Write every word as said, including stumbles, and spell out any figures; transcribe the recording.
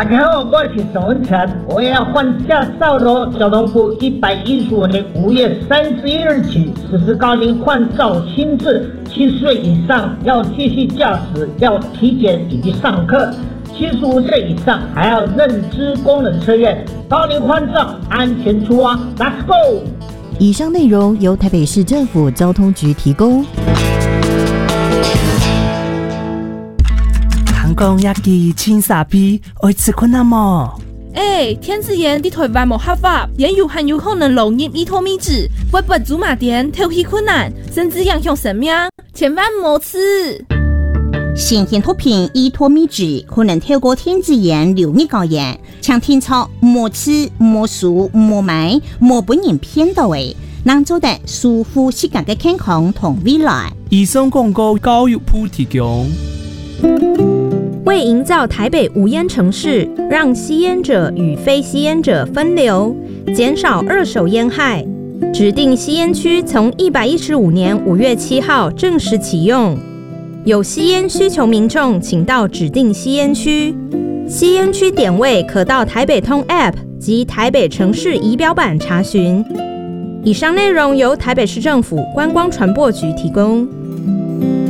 家好，我是宋文成，我要换驾照喽！交通部一百一十五年五月三十一日起实施高龄换照新制，七十岁以上要继续驾驶，要体检以及上课；七十五岁以上还要认知功能测验。高龄换照，安全出发 ，Let's go！ 以上内容由台北市政府交通局提供。 韩国亚基青沙皮会吃困难吗？ 哎，天子炎伫台湾无合法，也有很有可能流入伊托米脂，会不祖马店挑起困难，甚至影响生命，千万莫吃。 新鲜脱贫伊托米脂可能透过天子炎流入高原，请听操莫吃莫数莫买莫本人骗到的，能做得舒服适合的健康同未来。 以上广告教育部提供。 为营造台北无烟城市，让吸烟者与非吸烟者分流，减少二手烟害，指定吸烟区从一百一十五年五月七号正式启用。有吸烟需求民众，请到指定吸烟区。吸烟区点位可到台北通 App 及台北城市仪表板查询。以上内容由台北市政府观光传播局提供。